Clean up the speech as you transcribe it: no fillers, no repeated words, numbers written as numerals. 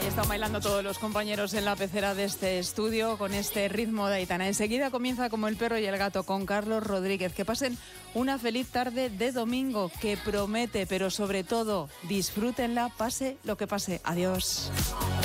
Ahí están bailando todos los compañeros en la pecera de este estudio con este ritmo de Aitana. Enseguida comienza Como el perro y el gato con Carlos Rodríguez. Que pasen una feliz tarde de domingo que promete, pero sobre todo disfrútenla, pase lo que pase. Adiós.